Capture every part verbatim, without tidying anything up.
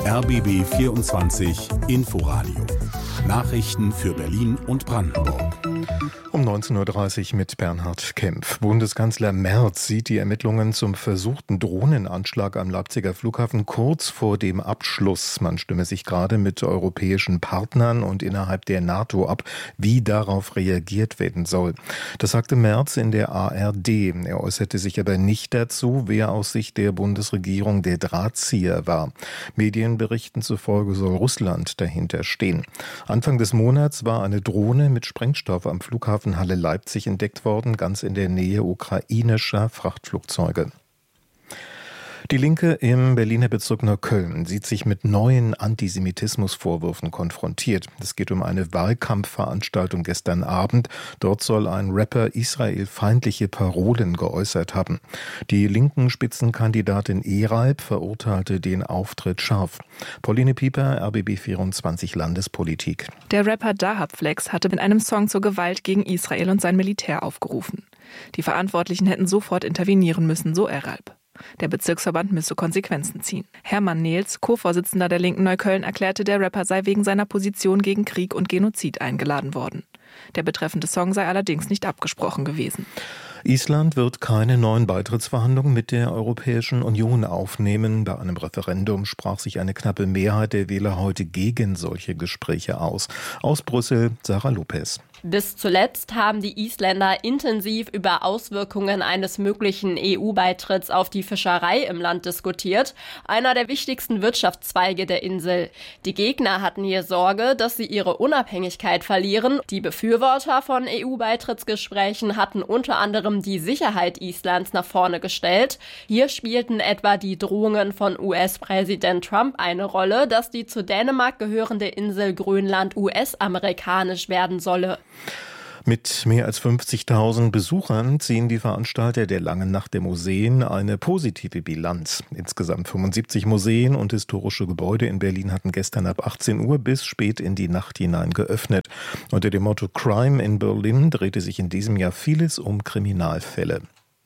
R B B vierundzwanzig Inforadio. Nachrichten für Berlin und Brandenburg. Um neunzehn Uhr dreißig mit Bernhard Kempf. Bundeskanzler Merz sieht die Ermittlungen zum versuchten Drohnenanschlag am Leipziger Flughafen kurz vor dem Abschluss. Man stimme sich gerade mit europäischen Partnern und innerhalb der NATO ab, wie darauf reagiert werden soll. Das sagte Merz in der A R D. Er äußerte sich aber nicht dazu, wer aus Sicht der Bundesregierung der Drahtzieher war. Medienberichten zufolge soll Russland dahinter stehen. Anfang des Monats war eine Drohne mit Sprengstoff am Flughafen Halle Leipzig entdeckt worden, ganz in der Nähe ukrainischer Frachtflugzeuge. Die Linke im Berliner Bezirk Neukölln sieht sich mit neuen Antisemitismusvorwürfen konfrontiert. Es geht um eine Wahlkampfveranstaltung gestern Abend. Dort soll ein Rapper israelfeindliche Parolen geäußert haben. Die linken Spitzenkandidatin Eralb verurteilte den Auftritt scharf. Pauline Pieper, R B B vierundzwanzig Landespolitik. Der Rapper Dahab Flex hatte mit einem Song zur Gewalt gegen Israel und sein Militär aufgerufen. Die Verantwortlichen hätten sofort intervenieren müssen, so Eralb. Der Bezirksverband müsse Konsequenzen ziehen. Hermann Nehls, Co-Vorsitzender der Linken Neukölln, erklärte, der Rapper sei wegen seiner Position gegen Krieg und Genozid eingeladen worden. Der betreffende Song sei allerdings nicht abgesprochen gewesen. Island wird keine neuen Beitrittsverhandlungen mit der Europäischen Union aufnehmen. Bei einem Referendum sprach sich eine knappe Mehrheit der Wähler heute gegen solche Gespräche aus. Aus Brüssel, Sarah Lopez. Bis zuletzt haben die Isländer intensiv über Auswirkungen eines möglichen E U-Beitritts auf die Fischerei im Land diskutiert, einer der wichtigsten Wirtschaftszweige der Insel. Die Gegner hatten hier Sorge, dass sie ihre Unabhängigkeit verlieren. Die Befürworter von E U-Beitrittsgesprächen hatten unter anderem die Sicherheit Islands nach vorne gestellt. Hier spielten etwa die Drohungen von U S-Präsident Trump eine Rolle, dass die zu Dänemark gehörende Insel Grönland U S-amerikanisch werden solle. Mit mehr als fünfzigtausend Besuchern ziehen die Veranstalter der Langen Nacht der Museen eine positive Bilanz. Insgesamt fünfundsiebzig Museen und historische Gebäude in Berlin hatten gestern ab achtzehn Uhr bis spät in die Nacht hinein geöffnet. Unter dem Motto Crime in Berlin drehte sich in diesem Jahr vieles um Kriminalfälle.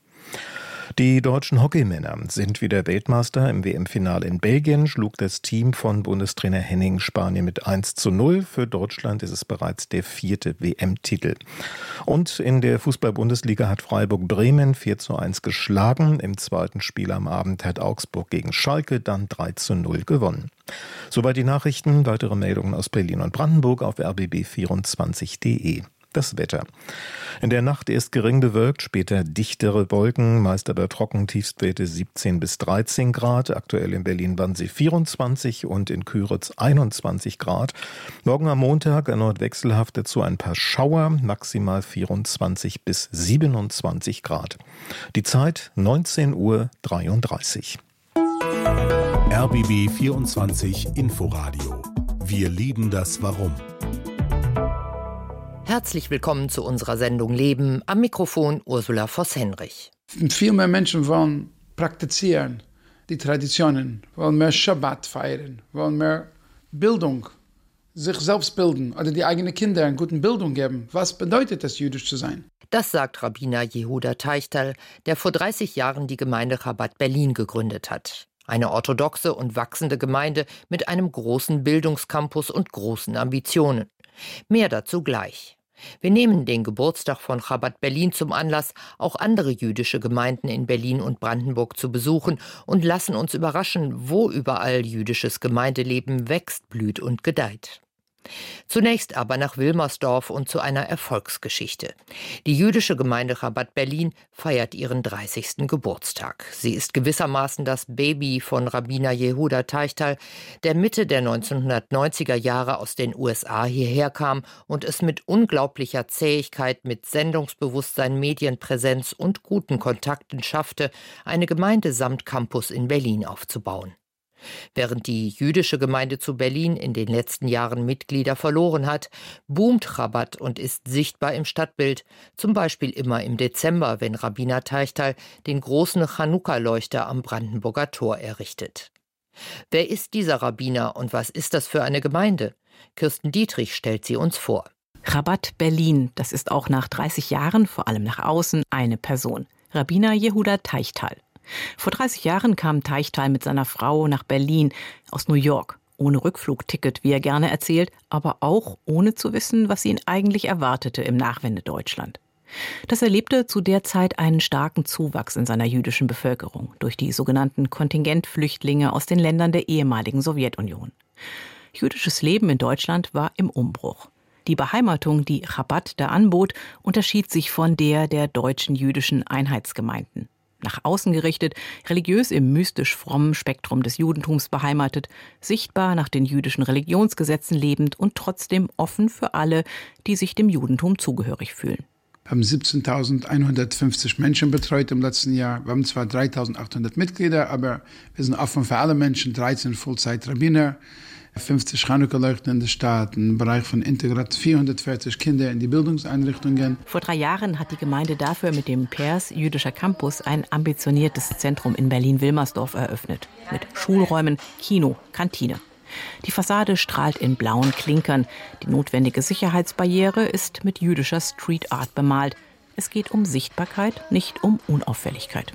Die deutschen Hockeymänner sind wieder Weltmeister. Im W M-Finale in Belgien schlug das Team von Bundestrainer Henning Spanien mit eins zu null. Für Deutschland ist es bereits der vierte W M-Titel. Und in der Fußball-Bundesliga hat Freiburg Bremen vier zu eins geschlagen. Im zweiten Spiel am Abend hat Augsburg gegen Schalke dann drei zu null gewonnen. Soweit die Nachrichten. Weitere Meldungen aus Berlin und Brandenburg auf r b b vierundzwanzig punkt d e. Das Wetter. In der Nacht erst gering bewölkt, später dichtere Wolken, meist aber trocken, Tiefstwerte siebzehn bis dreizehn Grad. Aktuell in Berlin-Wannsee vierundzwanzig und in Küritz einundzwanzig Grad. Morgen am Montag erneut wechselhaft, dazu ein paar Schauer, maximal vierundzwanzig bis siebenundzwanzig Grad. Die Zeit neunzehn Uhr dreiunddreißig. R B B vierundzwanzig Inforadio. Wir lieben das Warum. Herzlich willkommen zu unserer Sendung Leben. Am Mikrofon Ursula Voss-Henrich. Viel mehr Menschen wollen praktizieren die Traditionen, wollen mehr Schabbat feiern, wollen mehr Bildung, sich selbst bilden oder die eigenen Kinder eine gute Bildung geben. Was bedeutet es, jüdisch zu sein? Das sagt Rabbiner Jehuda Teichtal, der vor dreißig Jahren die Gemeinde Chabad Berlin gegründet hat. Eine orthodoxe und wachsende Gemeinde mit einem großen Bildungscampus und großen Ambitionen. Mehr dazu gleich. Wir nehmen den Geburtstag von Chabad Berlin zum Anlass, auch andere jüdische Gemeinden in Berlin und Brandenburg zu besuchen und lassen uns überraschen, wo überall jüdisches Gemeindeleben wächst, blüht und gedeiht. Zunächst aber nach Wilmersdorf und zu einer Erfolgsgeschichte. Die jüdische Gemeinde Chabad Berlin feiert ihren dreißigsten Geburtstag. Sie ist gewissermaßen das Baby von Rabbiner Jehuda Teichtal, der Mitte der neunzehnhundertneunziger Jahre aus den U S A hierher kam und es mit unglaublicher Zähigkeit, mit Sendungsbewusstsein, Medienpräsenz und guten Kontakten schaffte, eine Gemeinde samt Campus in Berlin aufzubauen. Während die jüdische Gemeinde zu Berlin in den letzten Jahren Mitglieder verloren hat, boomt Chabad und ist sichtbar im Stadtbild, zum Beispiel immer im Dezember, wenn Rabbiner Teichtal den großen Chanukka-Leuchter am Brandenburger Tor errichtet. Wer ist dieser Rabbiner und was ist das für eine Gemeinde? Kirsten Dietrich stellt sie uns vor. Chabad Berlin, das ist auch nach dreißig Jahren, vor allem nach außen, eine Person. Rabbiner Jehuda Teichtal. Vor dreißig Jahren kam Teichtal mit seiner Frau nach Berlin aus New York. Ohne Rückflugticket, wie er gerne erzählt, aber auch ohne zu wissen, was ihn eigentlich erwartete im Nachwendedeutschland. Das erlebte zu der Zeit einen starken Zuwachs in seiner jüdischen Bevölkerung durch die sogenannten Kontingentflüchtlinge aus den Ländern der ehemaligen Sowjetunion. Jüdisches Leben in Deutschland war im Umbruch. Die Beheimatung, die Chabad da anbot, unterschied sich von der der deutschen jüdischen Einheitsgemeinden. Nach außen gerichtet, religiös im mystisch-frommen Spektrum des Judentums beheimatet, sichtbar nach den jüdischen Religionsgesetzen lebend und trotzdem offen für alle, die sich dem Judentum zugehörig fühlen. Wir haben siebzehntausendeinhundertfünfzig Menschen betreut im letzten Jahr. Wir haben zwar dreitausendachthundert Mitglieder, aber wir sind offen für alle Menschen, dreizehn Vollzeit-Rabbiner, fünfzig Chanukka-Leuchten in der Stadt, ein Bereich von Integrat, vierhundertvierzig Kinder in die Bildungseinrichtungen. Vor drei Jahren hat die Gemeinde dafür mit dem P E R S Jüdischer Campus ein ambitioniertes Zentrum in Berlin-Wilmersdorf eröffnet. Mit Schulräumen, Kino, Kantine. Die Fassade strahlt in blauen Klinkern. Die notwendige Sicherheitsbarriere ist mit jüdischer Street Art bemalt. Es geht um Sichtbarkeit, nicht um Unauffälligkeit.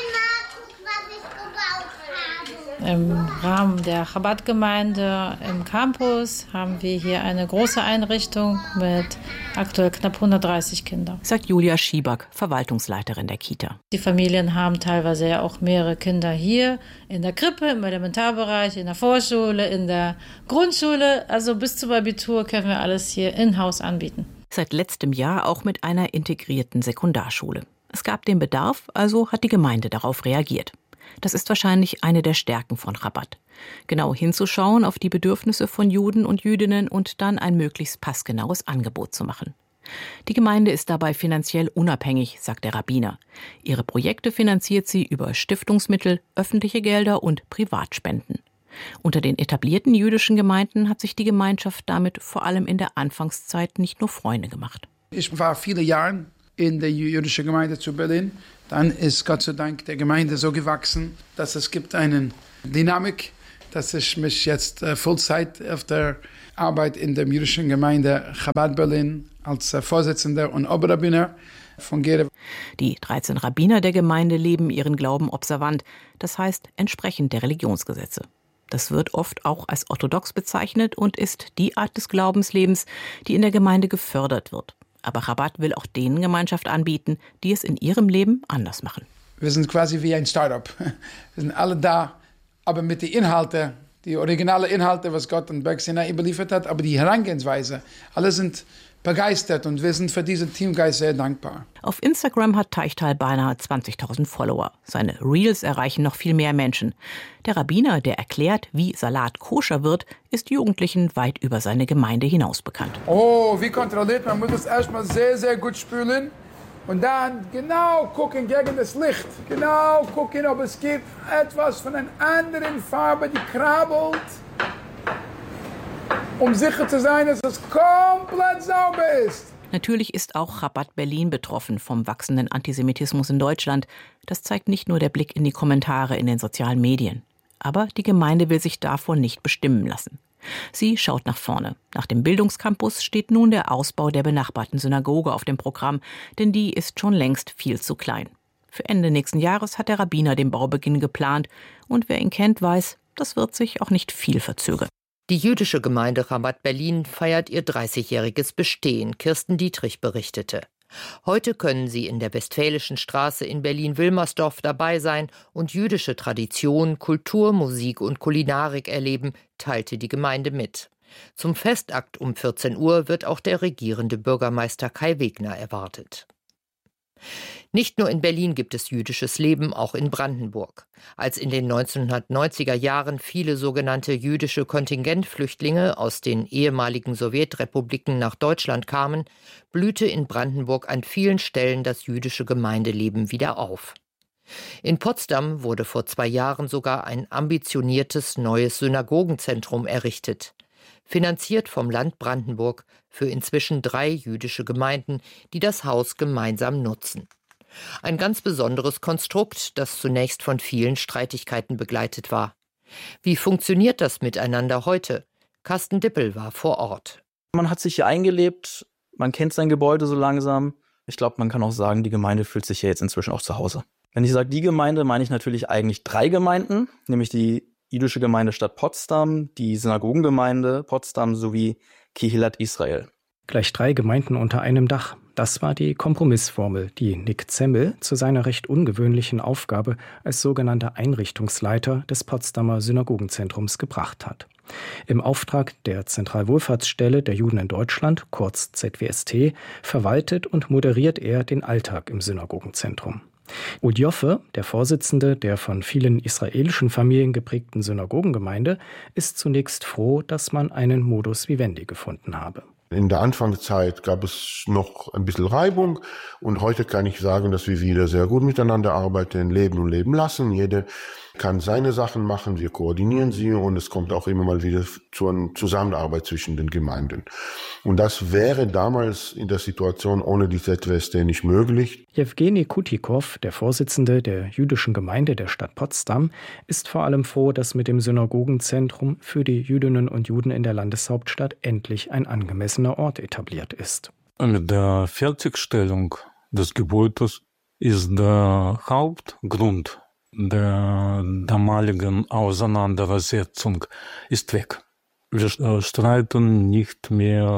Im Rahmen der Chabad-Gemeinde im Campus haben wir hier eine große Einrichtung mit aktuell knapp hundertdreißig Kindern. Sagt Julia Schieback, Verwaltungsleiterin der Kita. Die Familien haben teilweise ja auch mehrere Kinder hier in der Krippe, im Elementarbereich, in der Vorschule, in der Grundschule. Also bis zum Abitur können wir alles hier in-house anbieten. Seit letztem Jahr auch mit einer integrierten Sekundarschule. Es gab den Bedarf, also hat die Gemeinde darauf reagiert. Das ist wahrscheinlich eine der Stärken von Chabad. Genau hinzuschauen auf die Bedürfnisse von Juden und Jüdinnen und dann ein möglichst passgenaues Angebot zu machen. Die Gemeinde ist dabei finanziell unabhängig, sagt der Rabbiner. Ihre Projekte finanziert sie über Stiftungsmittel, öffentliche Gelder und Privatspenden. Unter den etablierten jüdischen Gemeinden hat sich die Gemeinschaft damit vor allem in der Anfangszeit nicht nur Freunde gemacht. Ich war viele Jahre in der jüdischen Gemeinde zu Berlin. Dann ist Gott sei Dank der Gemeinde so gewachsen, dass es gibt eine Dynamik, dass ich mich jetzt äh, Vollzeit auf der Arbeit in der jüdischen Gemeinde Chabad Berlin als äh, Vorsitzender und Oberrabbiner fungiere. Die dreizehn Rabbiner der Gemeinde leben ihren Glauben observant, das heißt entsprechend der Religionsgesetze. Das wird oft auch als orthodox bezeichnet und ist die Art des Glaubenslebens, die in der Gemeinde gefördert wird. Aber Chabad will auch denen Gemeinschaft anbieten, die es in ihrem Leben anders machen. Wir sind quasi wie ein Start-up. Wir sind alle da, aber mit den Inhalten, die originalen Inhalte, was Gott und Berg Sinai überliefert hat, aber die Herangehensweise, alle sind begeistert und wir sind für diesen Teamgeist sehr dankbar. Auf Instagram hat Teichtal beinahe zwanzigtausend Follower. Seine Reels erreichen noch viel mehr Menschen. Der Rabbiner, der erklärt, wie Salat koscher wird, ist Jugendlichen weit über seine Gemeinde hinaus bekannt. Oh, wie kontrolliert? Man muss es erstmal sehr, sehr gut spülen und dann genau gucken gegen das Licht. Genau gucken, ob es gibt etwas von einer anderen Farbe, die krabbelt. Um sicher zu sein, dass es komplett sauber ist. Natürlich ist auch Chabad Berlin betroffen vom wachsenden Antisemitismus in Deutschland. Das zeigt nicht nur der Blick in die Kommentare in den sozialen Medien. Aber die Gemeinde will sich davon nicht bestimmen lassen. Sie schaut nach vorne. Nach dem Bildungscampus steht nun der Ausbau der benachbarten Synagoge auf dem Programm, denn die ist schon längst viel zu klein. Für Ende nächsten Jahres hat der Rabbiner den Baubeginn geplant. Und wer ihn kennt, weiß, das wird sich auch nicht viel verzögern. Die jüdische Gemeinde Chabad Berlin feiert ihr dreißigjähriges Bestehen, Kirsten Dietrich berichtete. Heute können sie in der Westfälischen Straße in Berlin-Wilmersdorf dabei sein und jüdische Tradition, Kultur, Musik und Kulinarik erleben, teilte die Gemeinde mit. Zum Festakt um vierzehn Uhr wird auch der regierende Bürgermeister Kai Wegner erwartet. Nicht nur in Berlin gibt es jüdisches Leben, auch in Brandenburg. Als in den neunzehnhundertneunziger Jahren viele sogenannte jüdische Kontingentflüchtlinge aus den ehemaligen Sowjetrepubliken nach Deutschland kamen, blühte in Brandenburg an vielen Stellen das jüdische Gemeindeleben wieder auf. In Potsdam wurde vor zwei Jahren sogar ein ambitioniertes neues Synagogenzentrum errichtet. Finanziert vom Land Brandenburg für inzwischen drei jüdische Gemeinden, die das Haus gemeinsam nutzen. Ein ganz besonderes Konstrukt, das zunächst von vielen Streitigkeiten begleitet war. Wie funktioniert das miteinander heute? Carsten Dippel war vor Ort. Man hat sich hier eingelebt, man kennt sein Gebäude so langsam. Ich glaube, man kann auch sagen, die Gemeinde fühlt sich hier jetzt inzwischen auch zu Hause. Wenn ich sage die Gemeinde, meine ich natürlich eigentlich drei Gemeinden, nämlich die jüdische Gemeinde Stadt Potsdam, die Synagogengemeinde Potsdam sowie Kehilat Israel. Gleich drei Gemeinden unter einem Dach. Das war die Kompromissformel, die Nick Zemmel zu seiner recht ungewöhnlichen Aufgabe als sogenannter Einrichtungsleiter des Potsdamer Synagogenzentrums gebracht hat. Im Auftrag der Zentralwohlfahrtsstelle der Juden in Deutschland, kurz Z W S T, verwaltet und moderiert er den Alltag im Synagogenzentrum. Udjoffe, der Vorsitzende der von vielen israelischen Familien geprägten Synagogengemeinde, ist zunächst froh, dass man einen Modus vivendi gefunden habe. In der Anfangszeit gab es noch ein bisschen Reibung und heute kann ich sagen, dass wir wieder sehr gut miteinander arbeiten, leben und leben lassen. Jeder kann seine Sachen machen, wir koordinieren sie und es kommt auch immer mal wieder zu einer Zusammenarbeit zwischen den Gemeinden. Und das wäre damals in der Situation ohne die Z W S T nicht möglich. Jewgeni Kutikow, der Vorsitzende der jüdischen Gemeinde der Stadt Potsdam, ist vor allem froh, dass mit dem Synagogenzentrum für die Jüdinnen und Juden in der Landeshauptstadt endlich ein angemessener Ort etabliert ist. Mit der Fertigstellung des Gebäudes ist der Hauptgrund der damaligen Auseinandersetzung ist weg. Wir streiten nicht mehr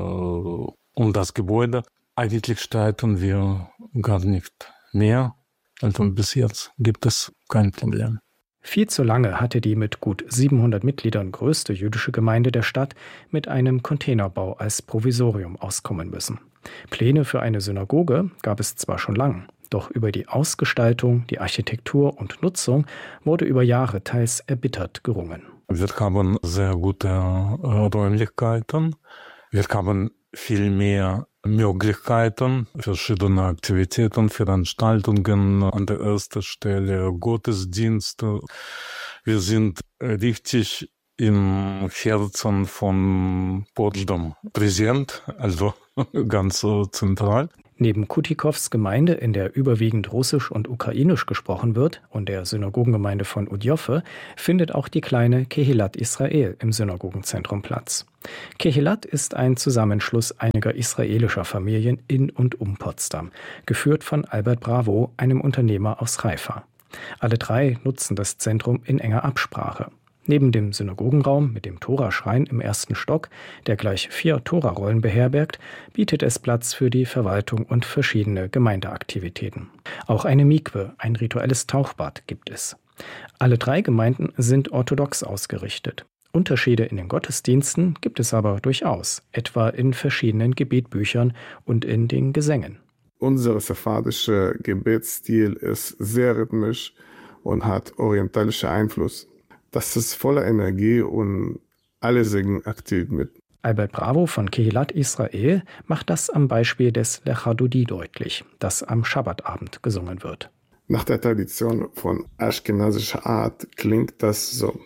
um das Gebäude. Eigentlich streiten wir gar nicht mehr. Also bis jetzt gibt es kein Problem. Viel zu lange hatte die mit gut siebenhundert Mitgliedern größte jüdische Gemeinde der Stadt mit einem Containerbau als Provisorium auskommen müssen. Pläne für eine Synagoge gab es zwar schon lang, doch über die Ausgestaltung, die Architektur und Nutzung wurde über Jahre teils erbittert gerungen. Wir haben sehr gute Räumlichkeiten. Wir haben viel mehr Möglichkeiten, verschiedene Aktivitäten, Veranstaltungen an der ersten Stelle, Gottesdienste. Wir sind richtig im Herzen von Potsdam präsent, also ganz zentral. Neben Kutikows Gemeinde, in der überwiegend Russisch und Ukrainisch gesprochen wird, und der Synagogengemeinde von Udjoffe, findet auch die kleine Kehilat Israel im Synagogenzentrum Platz. Kehilat ist ein Zusammenschluss einiger israelischer Familien in und um Potsdam, geführt von Albert Bravo, einem Unternehmer aus Haifa. Alle drei nutzen das Zentrum in enger Absprache. Neben dem Synagogenraum mit dem Toraschrein im ersten Stock, der gleich vier Torarollen beherbergt, bietet es Platz für die Verwaltung und verschiedene Gemeindeaktivitäten. Auch eine Mikwe, ein rituelles Tauchbad, gibt es. Alle drei Gemeinden sind orthodox ausgerichtet. Unterschiede in den Gottesdiensten gibt es aber durchaus, etwa in verschiedenen Gebetbüchern und in den Gesängen. Unser sephardischer Gebetsstil ist sehr rhythmisch und hat orientalischen Einfluss. Das ist voller Energie und alle singen aktiv mit. Albert Bravo von Kehilat Israel macht das am Beispiel des Lecha Dodi deutlich, das am Schabbatabend gesungen wird. Nach der Tradition von aschkenasischer Art klingt das so.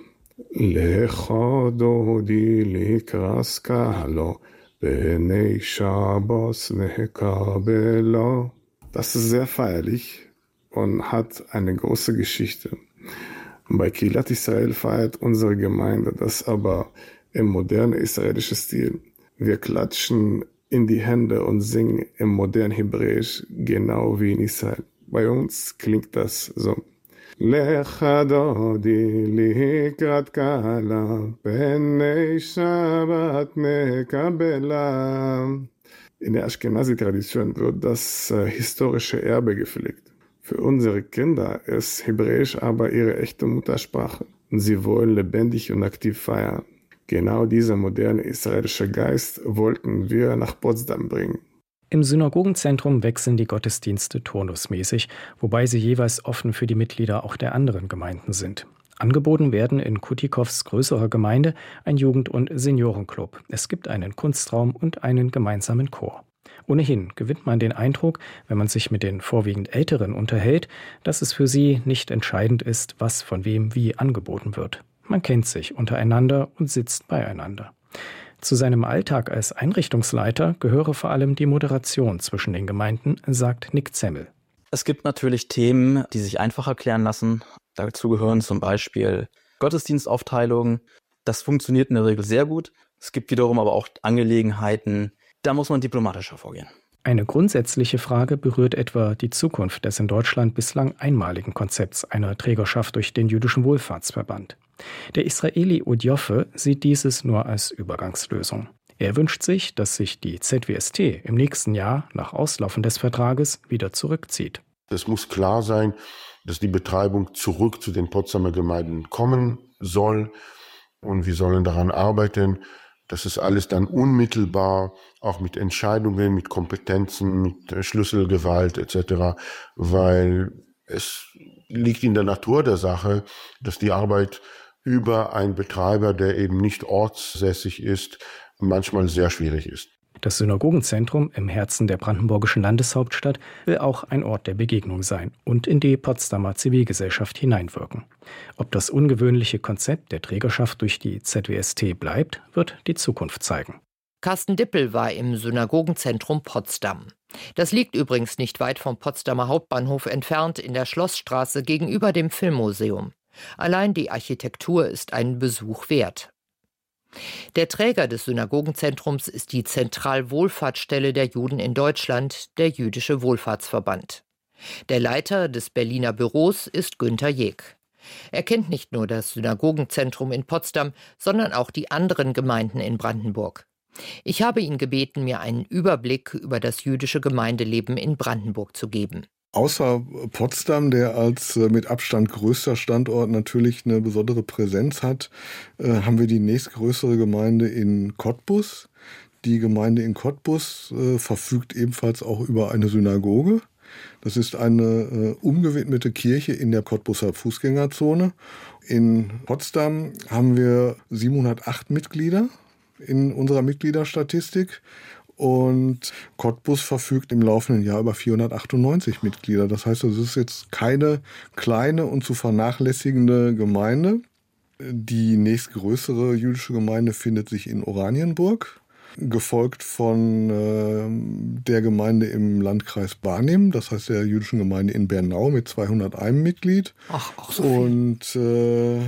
Lecha Dodi likras kahalo, benei Shabbos nehekabelo. Das ist sehr feierlich und hat eine große Geschichte. Bei Kehilat Israel feiert unsere Gemeinde das aber im modernen israelischen Stil. Wir klatschen in die Hände und singen im modernen Hebräisch, genau wie in Israel. Bei uns klingt das so. Lecha Dodi likrat kahalo, benei Shabbat nehekabela. In der Ashkenazi-Tradition wird das äh, historische Erbe gepflegt. Für unsere Kinder ist Hebräisch aber ihre echte Muttersprache und sie wollen lebendig und aktiv feiern. Genau dieser moderne israelische Geist wollten wir nach Potsdam bringen. Im Synagogenzentrum wechseln die Gottesdienste turnusmäßig, wobei sie jeweils offen für die Mitglieder auch der anderen Gemeinden sind. Angeboten werden in Kutikows größerer Gemeinde ein Jugend- und Seniorenclub. Es gibt einen Kunstraum und einen gemeinsamen Chor. Ohnehin gewinnt man den Eindruck, wenn man sich mit den vorwiegend Älteren unterhält, dass es für sie nicht entscheidend ist, was von wem wie angeboten wird. Man kennt sich untereinander und sitzt beieinander. Zu seinem Alltag als Einrichtungsleiter gehöre vor allem die Moderation zwischen den Gemeinden, sagt Nick Zemmel. Es gibt natürlich Themen, die sich einfach erklären lassen. Dazu gehören zum Beispiel Gottesdienstaufteilungen. Das funktioniert in der Regel sehr gut. Es gibt wiederum aber auch Angelegenheiten, da muss man diplomatischer vorgehen. Eine grundsätzliche Frage berührt etwa die Zukunft des in Deutschland bislang einmaligen Konzepts einer Trägerschaft durch den Jüdischen Wohlfahrtsverband. Der Israeli Udjoffe sieht dieses nur als Übergangslösung. Er wünscht sich, dass sich die Z W S T im nächsten Jahr nach Auslaufen des Vertrages wieder zurückzieht. Es muss klar sein, dass die Betreibung zurück zu den Potsdamer Gemeinden kommen soll. Und wir sollen daran arbeiten, dass es alles dann unmittelbar, auch mit Entscheidungen, mit Kompetenzen, mit Schlüsselgewalt et cetera, weil es liegt in der Natur der Sache, dass die Arbeit über einen Betreiber, der eben nicht ortssässig ist, manchmal sehr schwierig ist. Das Synagogenzentrum im Herzen der brandenburgischen Landeshauptstadt will auch ein Ort der Begegnung sein und in die Potsdamer Zivilgesellschaft hineinwirken. Ob das ungewöhnliche Konzept der Trägerschaft durch die Z W S T bleibt, wird die Zukunft zeigen. Carsten Dippel war im Synagogenzentrum Potsdam. Das liegt übrigens nicht weit vom Potsdamer Hauptbahnhof entfernt in der Schlossstraße gegenüber dem Filmmuseum. Allein die Architektur ist einen Besuch wert. Der Träger des Synagogenzentrums ist die Zentralwohlfahrtsstelle der Juden in Deutschland, der Jüdische Wohlfahrtsverband. Der Leiter des Berliner Büros ist Günter Jeg. Er kennt nicht nur das Synagogenzentrum in Potsdam, sondern auch die anderen Gemeinden in Brandenburg. Ich habe ihn gebeten, mir einen Überblick über das jüdische Gemeindeleben in Brandenburg zu geben. Außer Potsdam, der als äh, mit Abstand größter Standort natürlich eine besondere Präsenz hat, äh, haben wir die nächstgrößere Gemeinde in Cottbus. Die Gemeinde in Cottbus äh, verfügt ebenfalls auch über eine Synagoge. Das ist eine äh, umgewidmete Kirche in der Cottbuser Fußgängerzone. In Potsdam haben wir siebenhundertacht Mitglieder in unserer Mitgliederstatistik. Und Cottbus verfügt im laufenden Jahr über vierhundertachtundneunzig Mitglieder. Das heißt, es ist jetzt keine kleine und zu vernachlässigende Gemeinde. Die nächstgrößere jüdische Gemeinde findet sich in Oranienburg, gefolgt von äh, der Gemeinde im Landkreis Barnim, das heißt der jüdischen Gemeinde in Bernau mit zweihunderteins Mitglied. Ach, auch so viel. Und äh,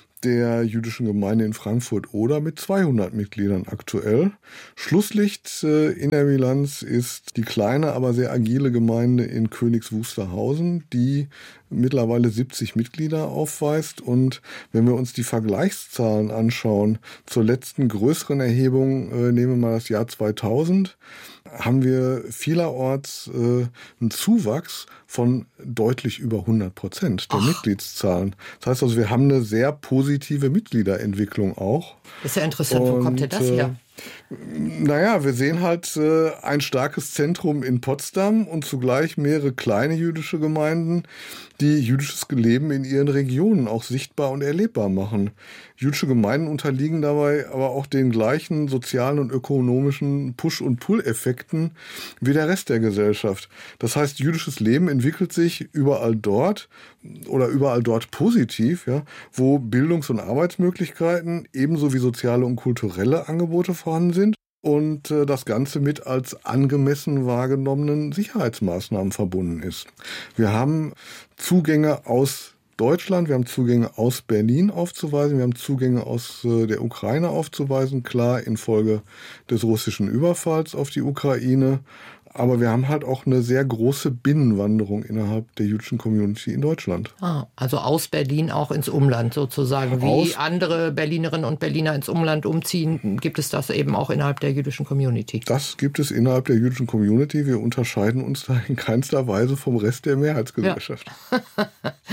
der jüdischen Gemeinde in Frankfurt-Oder mit zweihundert Mitgliedern aktuell. Schlusslicht äh, in der Bilanz ist die kleine, aber sehr agile Gemeinde in Königs Wusterhausen, die mittlerweile siebzig Mitglieder aufweist. Und wenn wir uns die Vergleichszahlen anschauen, zur letzten größeren Erhebung, äh, nehmen wir mal das Jahr zweitausend, haben wir vielerorts äh, einen Zuwachs von deutlich über hundert Prozent der Ach. Mitgliedszahlen. Das heißt also, wir haben eine sehr positive Mitgliederentwicklung auch. Das ist ja interessant. Und, wo kommt denn das her? Äh, naja, wir sehen halt äh, ein starkes Zentrum in Potsdam und zugleich mehrere kleine jüdische Gemeinden, die jüdisches Leben in ihren Regionen auch sichtbar und erlebbar machen. Jüdische Gemeinden unterliegen dabei aber auch den gleichen sozialen und ökonomischen Push- und Pull-Effekten wie der Rest der Gesellschaft. Das heißt, jüdisches Leben entwickelt sich überall dort oder überall dort positiv, ja, wo Bildungs- und Arbeitsmöglichkeiten ebenso wie soziale und kulturelle Angebote vorhanden sind. Und äh, das Ganze mit als angemessen wahrgenommenen Sicherheitsmaßnahmen verbunden ist. Wir haben Zugänge aus Deutschland, wir haben Zugänge aus Berlin aufzuweisen, wir haben Zugänge aus äh, der Ukraine aufzuweisen, klar infolge des russischen Überfalls auf die Ukraine. Aber wir haben halt auch eine sehr große Binnenwanderung innerhalb der jüdischen Community in Deutschland. Ah, also aus Berlin auch ins Umland sozusagen. Wie aus andere Berlinerinnen und Berliner ins Umland umziehen, gibt es das eben auch innerhalb der jüdischen Community? Das gibt es innerhalb der jüdischen Community. Wir unterscheiden uns da in keinster Weise vom Rest der Mehrheitsgesellschaft. Ja.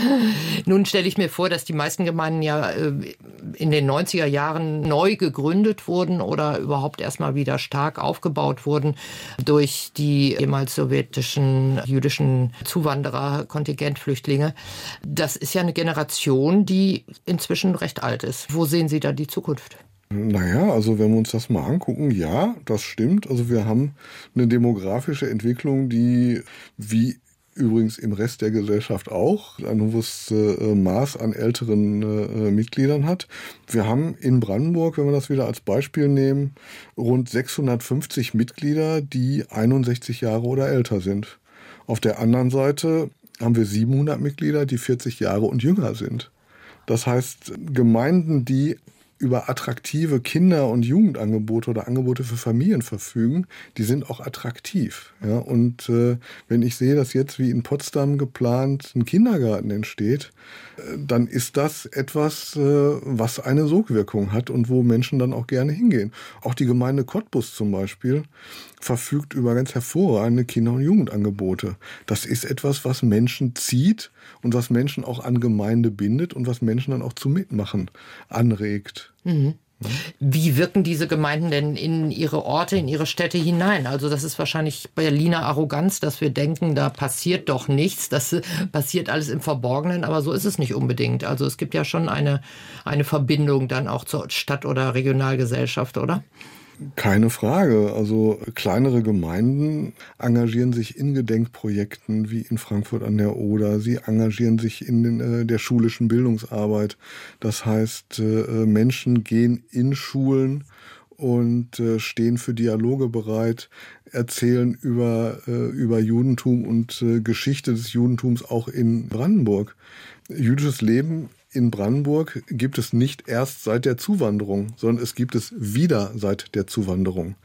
Nun stelle ich mir vor, dass die meisten Gemeinden ja in den neunziger Jahren neu gegründet wurden oder überhaupt erstmal wieder stark aufgebaut wurden durch die die ehemals sowjetischen jüdischen Zuwanderer, Kontingentflüchtlinge. Das ist ja eine Generation, die inzwischen recht alt ist. Wo sehen Sie da die Zukunft? Naja, also wenn wir uns das mal angucken, ja, das stimmt. Also wir haben eine demografische Entwicklung, die wie übrigens im Rest der Gesellschaft auch ein hohes äh, Maß an älteren äh, Mitgliedern hat. Wir haben in Brandenburg, wenn wir das wieder als Beispiel nehmen, rund sechshundertfünfzig Mitglieder, die einundsechzig Jahre oder älter sind. Auf der anderen Seite haben wir siebenhundert Mitglieder, die vierzig Jahre und jünger sind. Das heißt, Gemeinden, die über attraktive Kinder- und Jugendangebote oder Angebote für Familien verfügen, die sind auch attraktiv. Ja, und äh, wenn ich sehe, dass jetzt wie in Potsdam geplant ein Kindergarten entsteht, äh, dann ist das etwas, äh, was eine Sogwirkung hat und wo Menschen dann auch gerne hingehen. Auch die Gemeinde Cottbus zum Beispiel verfügt über ganz hervorragende Kinder- und Jugendangebote. Das ist etwas, was Menschen zieht und was Menschen auch an Gemeinde bindet und was Menschen dann auch zum Mitmachen anregt. Mhm. Wie wirken diese Gemeinden denn in ihre Orte, in ihre Städte hinein? Also das ist wahrscheinlich Berliner Arroganz, dass wir denken, da passiert doch nichts, das passiert alles im Verborgenen, aber so ist es nicht unbedingt. Also es gibt ja schon eine, eine Verbindung dann auch zur Stadt- oder Regionalgesellschaft, oder? Keine Frage. Also kleinere Gemeinden engagieren sich in Gedenkprojekten wie in Frankfurt an der Oder. Sie engagieren sich in den, äh, der schulischen Bildungsarbeit. Das heißt, äh, Menschen gehen in Schulen und äh, stehen für Dialoge bereit, erzählen über, äh, über Judentum und äh, Geschichte des Judentums auch in Brandenburg. Jüdisches Leben in Brandenburg gibt es nicht erst seit der Zuwanderung, sondern es gibt es wieder seit der Zuwanderung.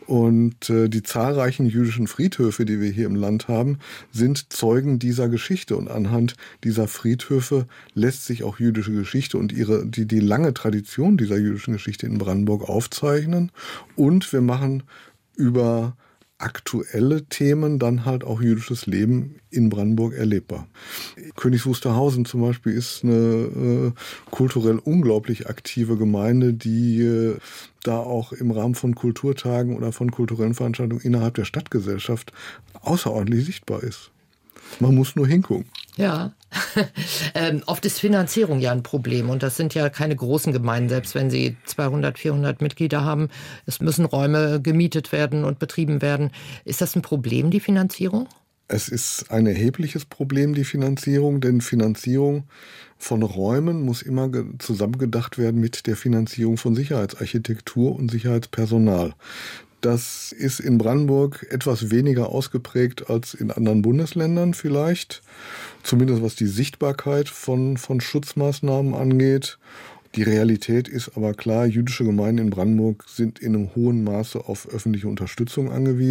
Und äh, die zahlreichen jüdischen Friedhöfe, die wir hier im Land haben, sind Zeugen dieser Geschichte. Und anhand dieser Friedhöfe lässt sich auch jüdische Geschichte und ihre, die, die lange Tradition dieser jüdischen Geschichte in Brandenburg aufzeichnen. Und wir machen über aktuelle Themen dann halt auch jüdisches Leben in Brandenburg erlebbar. Königs Wusterhausen zum Beispiel ist eine äh, kulturell unglaublich aktive Gemeinde, die äh, da auch im Rahmen von Kulturtagen oder von kulturellen Veranstaltungen innerhalb der Stadtgesellschaft außerordentlich sichtbar ist. Man muss nur hingucken. Ja, ähm, oft ist Finanzierung ja ein Problem und das sind ja keine großen Gemeinden, selbst wenn sie zweihundert, vierhundert Mitglieder haben. Es müssen Räume gemietet werden und betrieben werden. Ist das ein Problem, die Finanzierung? Es ist ein erhebliches Problem, die Finanzierung, denn Finanzierung von Räumen muss immer zusammengedacht werden mit der Finanzierung von Sicherheitsarchitektur und Sicherheitspersonal. Das ist in Brandenburg etwas weniger ausgeprägt als in anderen Bundesländern vielleicht, zumindest was die Sichtbarkeit von, von Schutzmaßnahmen angeht. Die Realität ist aber klar, jüdische Gemeinden in Brandenburg sind in einem hohen Maße auf öffentliche Unterstützung angewiesen.